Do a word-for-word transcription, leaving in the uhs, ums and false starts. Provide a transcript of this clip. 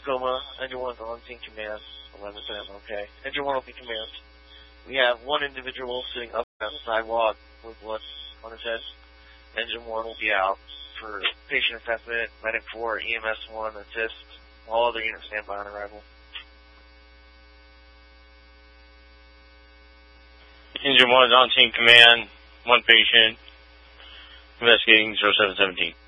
Tacoma. Engine one is on scene command. eleven ten, okay. Engine one will be command. We have one individual sitting up on the sidewalk with blood on his head. Engine one will be out for patient assessment, medic four, E M S one, assist. All other units stand by on arrival. Engine one is on scene command. One patient. Investigating zero seven seventeen.